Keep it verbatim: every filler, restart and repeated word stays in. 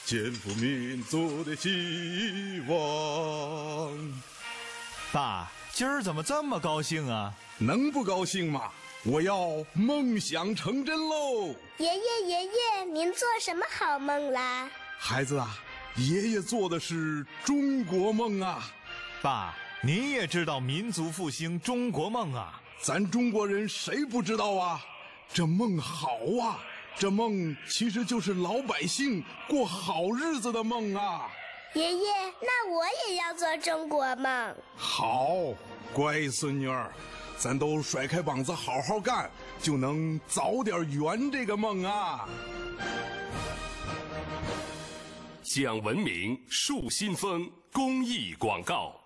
肩负民族的希望。 爸，今儿怎么这么高兴啊？ 能不高兴吗？我要梦想成真喽！ 爷爷爷爷，您做什么好梦啦？ 孩子啊，爷爷做的是中国梦啊！ 爸，您也知道民族复兴中国梦啊？ 咱中国人谁不知道啊？这梦好啊！这梦其实就是老百姓过好日子的梦啊！ 爷爷，那我也要做中国梦。 好，乖孙女儿，咱都甩开膀子好好干，就能早点圆这个梦啊！ 讲文明树新风公益广告。